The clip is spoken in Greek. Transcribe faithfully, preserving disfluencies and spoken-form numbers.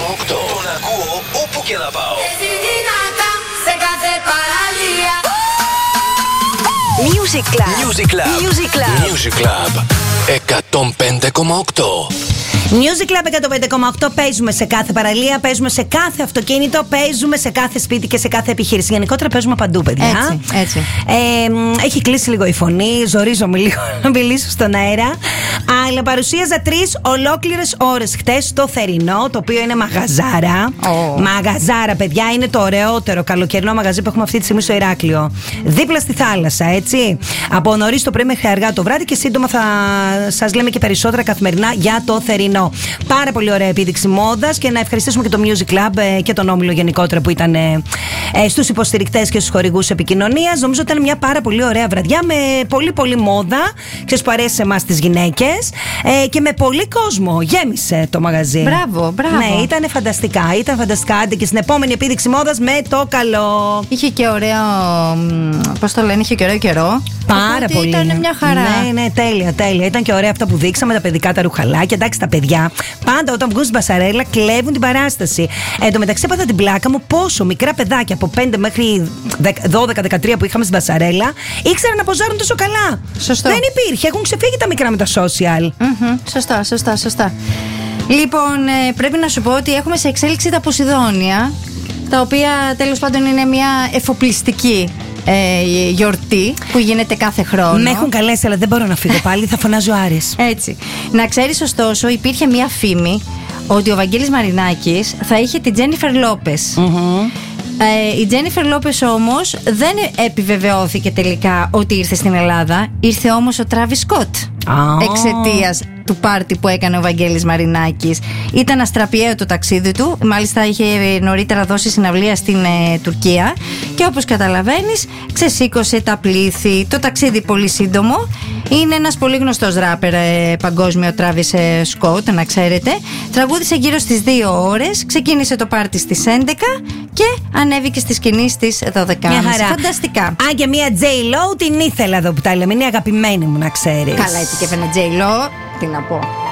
κόμμα οκτώ. Τον ακούω όπου και να πάω. Music Club. Music Club. Music Club. Music Club εκατόν πέντε κόμμα οκτώ. Music Club εκατόν πέντε κόμμα οκτώ. Παίζουμε σε κάθε παραλία, παίζουμε σε κάθε αυτοκίνητο, παίζουμε σε κάθε σπίτι και σε κάθε επιχείρηση. Γενικότερα παίζουμε παντού, παιδιά. Έτσι, έτσι. Ε, έχει κλείσει λίγο η φωνή, ζορίζομαι λίγο να μιλήσω στον αέρα. Αλλά παρουσίαζα τρεις ολόκληρες ώρες χτες το θερινό, το οποίο είναι μαγαζάρα. Oh. Μαγαζάρα, παιδιά, είναι το ωραιότερο καλοκαιρινό μαγαζί που έχουμε αυτή τη στιγμή στο Ηράκλειο. Δίπλα στη θάλασσα, έτσι. Από νωρίς το πρωί μέχρι αργά το βράδυ και σύντομα θα σας λέμε και περισσότερα καθημερινά για το θερινό. Πάρα πολύ ωραία επίδειξη μόδας και να ευχαριστήσουμε και το Music Club και τον Όμιλο γενικότερα που ήταν ε, ε, στους υποστηρικτές και στους χορηγούς επικοινωνίας. Νομίζω ότι ήταν μια πάρα πολύ ωραία βραδιά με πολύ πολύ μόδα. Ξέρεις που αρέσει σε εμάς τις γυναίκες ε, και με πολύ κόσμο. Γέμισε το μαγαζί. Μπράβο, μπράβο. Ναι, ήταν φανταστικά. Ήταν φανταστικά. Άντε και στην επόμενη επίδειξη μόδας με το καλό. Είχε και ωραίο. Πώς το λένε, είχε και ωραίο καιρό. Πάρα πολύ. Ήταν μια χαρά. Ναι, ναι, τέλεια, τέλεια. Ήταν και ωραία αυτά που δείξαμε, τα παιδικά τα ρουχαλάκια. Εντάξει, τα παιδιά πάντα όταν βγουν στην μπασαρέλα κλέβουν την παράσταση. Εν τω μεταξύ, έπαθα την πλάκα μου πόσο μικρά παιδάκια από πέντε μέχρι δώδεκα δεκατρία που είχαμε στην μπασαρέλα ήξεραν να ποζάρουν τόσο καλά. Σωστό. Δεν υπήρχε. Έχουν ξεφύγει τα μικρά με τα social. Mm-hmm. Σωστά, σωστά, σωστά. Λοιπόν, ε, πρέπει να σου πω ότι έχουμε σε εξέλιξη τα Ποσειδόνια, τα οποία τέλος πάντων είναι μια εφοπλιστική ε, γιορτή που γίνεται κάθε χρόνο. Με έχουν καλέσει, αλλά δεν μπορώ να φύγω πάλι, θα φωνάζει ο Άρης. Έτσι. Να ξέρεις, ωστόσο, υπήρχε μια φήμη ότι ο Βαγγέλης Μαρινάκης θα είχε την Τζένιφερ Λόπες. Mm-hmm. Ε, η Τζένιφερ Λόπες όμως δεν επιβεβαιώθηκε τελικά ότι ήρθε στην Ελλάδα. Ήρθε όμως ο Τράβις Σκοτ. Oh. Εξαιτίας του πάρτι που έκανε ο Βαγγέλης Μαρινάκης. Ήταν αστραπιαίο το ταξίδι του. Μάλιστα είχε νωρίτερα δώσει συναυλία στην ε, Τουρκία. Και όπως καταλαβαίνεις, ξεσήκωσε τα πλήθη. Το ταξίδι πολύ σύντομο. Είναι ένας πολύ γνωστός ράπερ ε, παγκόσμιο, Τράβις ε, Σκοτ, να ξέρετε. Τραγούδισε γύρω στις δύο ώρες. Ξεκίνησε το πάρτι στις έντεκα και ανέβηκε στη σκηνή στις δώδεκα. Μια χαρά. Φανταστικά. Α, και μια J-Lo την ήθελα εδώ που τα λέμε. Είναι αγαπημένη μου, να ξέρεις. Καλά, έτσι και έφερε J-Lo. Τι να πω.